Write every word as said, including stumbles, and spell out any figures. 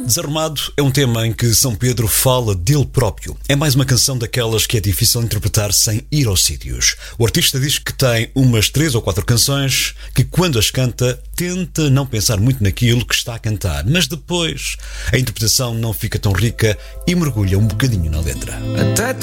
Desarrumado é um tema em que São Pedro fala dele próprio. É mais uma canção daquelas que é difícil interpretar sem ir aos sítios. O artista diz que tem umas três ou quatro canções que, quando as canta, tenta não pensar muito naquilo que está a cantar, mas depois a interpretação não fica tão rica e mergulha um bocadinho na letra. Até te